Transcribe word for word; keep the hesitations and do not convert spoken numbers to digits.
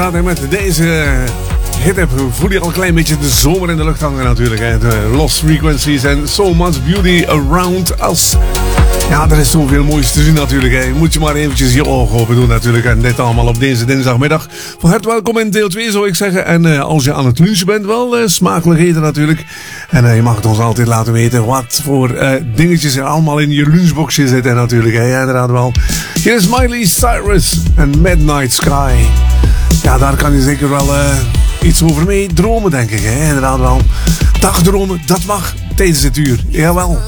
inderdaad. En met deze hit voel je al een klein beetje de zomer in de lucht hangen natuurlijk. Hè. De Lost Frequencies en So Much Beauty Around Us. Ja, er is zoveel moois te zien natuurlijk. Hè. Moet je maar eventjes je ogen open doen natuurlijk. En dit allemaal op deze dinsdagmiddag. Van harte welkom in deel twee zou ik zeggen. En uh, als je aan het lunchen bent, wel uh, smakelijk eten natuurlijk. En uh, je mag het ons altijd laten weten wat voor uh, dingetjes er allemaal in je lunchboxje zitten natuurlijk. Hè. Ja, inderdaad wel. Hier is Miley Cyrus en Midnight Sky. Ja, daar kan je zeker wel uh, iets over mee dromen, denk ik. Hè. Inderdaad wel. Dagdromen, dat mag tijdens dit uur. Jawel.